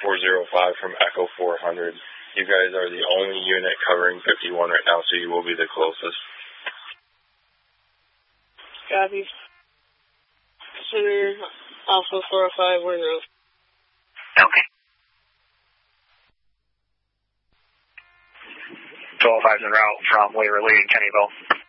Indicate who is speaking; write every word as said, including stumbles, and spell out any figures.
Speaker 1: four zero five from Echo four hundred. You guys are the only unit covering fifty-one right now, so you will be the closest.
Speaker 2: Copy. Center Alpha four oh five, we're in.
Speaker 3: Okay. twelve five's en route from Waverly and Kennyville.